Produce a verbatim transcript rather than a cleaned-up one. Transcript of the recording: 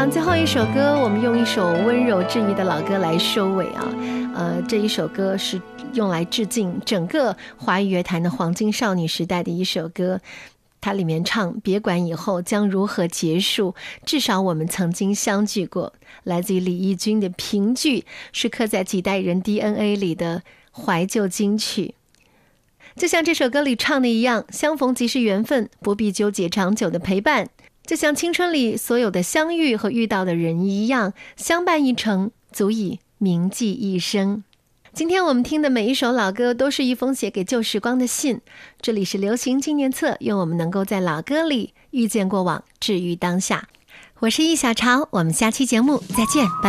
场最后一首歌，我们用一首温柔治愈的老歌来收尾啊。呃，这一首歌是用来致敬整个华语乐坛的黄金少女时代的一首歌。它里面唱别管以后将如何结束，至少我们曾经相聚过，来自于李翊君的评剧，是刻在几代人 D N A 里的怀旧金曲。就像这首歌里唱的一样，相逢即是缘分，不必纠结长久的陪伴，就像青春里所有的相遇和遇到的人一样，相伴一程足以铭记一生。今天我们听的每一首老歌都是一封写给旧时光的信，这里是流行纪念册，愿我们能够在老歌里遇见过往，治愈当下。我是易小潮，我们下期节目再见，拜拜。